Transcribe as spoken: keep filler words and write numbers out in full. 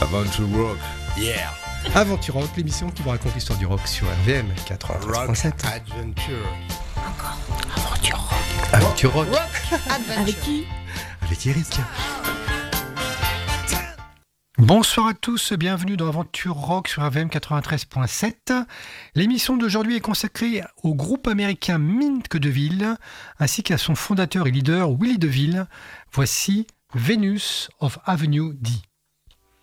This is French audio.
Aventure Rock. Yeah. Aventure Rock, l'émission qui vous raconte l'histoire du rock sur R V M quatre-vingt-treize point sept. Adventure. Encore. Aventure Rock. Aventure Rock. Adventure. Avec qui? Avec Eric. Bonsoir à tous, bienvenue dans Aventure Rock sur R V M quatre-vingt-treize point sept. L'émission d'aujourd'hui est consacrée au groupe américain Mint DeVille ainsi qu'à son fondateur et leader Willie DeVille. Voici Venus of Avenue D.